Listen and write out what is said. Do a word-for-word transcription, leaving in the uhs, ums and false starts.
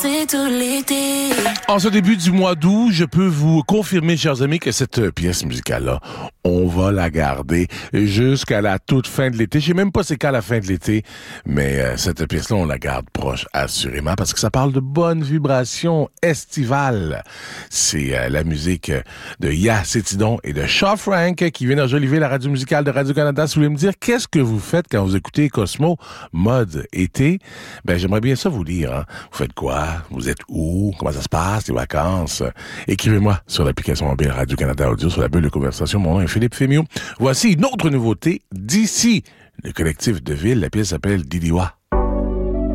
C'est tout l'été. En ce début du mois d'août, je peux vous confirmer, chers amis, que cette pièce musicale-là, on va la garder jusqu'à la toute fin de l'été. Je sais même pas c'est quand la fin de l'été, mais euh, cette pièce-là, on la garde proche, assurément, parce que ça parle de bonnes vibrations estivales. C'est euh, la musique de Ya Cétidon et de Shaw Frank qui viennent enjoliver la radio musicale de Radio-Canada. Si vous voulez me dire, qu'est-ce que vous faites quand vous écoutez Cosmo mode été? Ben, j'aimerais bien ça vous lire, hein. Vous faites quoi? Vous êtes où? Comment ça se passe, les vacances? Écrivez-moi sur l'application mobile Radio-Canada Audio, sur la bulle de conversation. Mon nom est Philippe Fémiot. Voici une autre nouveauté d'ici le collectif de ville. La pièce s'appelle Didiwa.